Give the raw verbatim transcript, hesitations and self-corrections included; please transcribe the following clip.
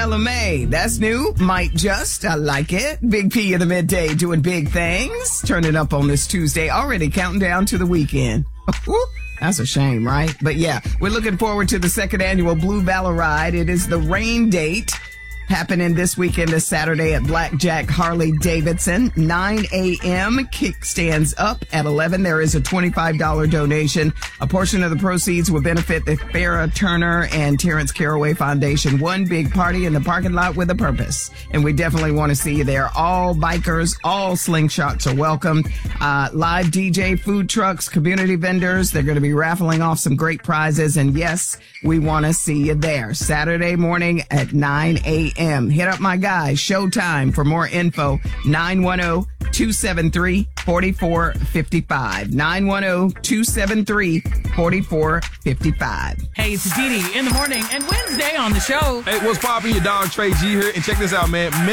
Chalamet. That's new. Might just. I like it. Big P in the midday doing big things. Turning up on this Tuesday. Already counting down to the weekend. That's a shame, right? But yeah, we're looking forward to the second annual Blue Valor Ride. It is the rain date. Happening this weekend this Saturday at Blackjack Harley Davidson, nine a.m. Kickstands up at eleven. There is a twenty-five dollars donation. A portion of the proceeds will benefit the Farrah Turner and Terrence Caraway Foundation. One big party in the parking lot with a purpose. And we definitely want to see you there. All bikers, all slingshots are welcome. Uh, live D J, food trucks, community vendors. They're going to be raffling off some great prizes. And yes, we want to see you there. Saturday morning at nine a.m. Hit up my guy, Showtime, for more info. nine one zero, two seven three, four four five five. nine one zero, two seven three, four four five five. Hey, it's Didi in the morning and Wednesday on the show. Hey, what's poppin'? Your dog Trey G here. And check this out, man.